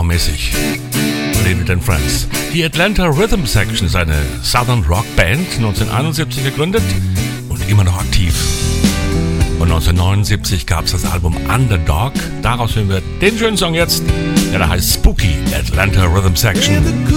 hammermäßig. Leonard and Friends. Die Atlanta Rhythm Section ist eine Southern Rock Band, 1971 gegründet und immer noch aktiv. Und 1979 gab es das Album Underdog. Daraus hören wir den schönen Song jetzt, der heißt Spooky Atlanta Rhythm Section.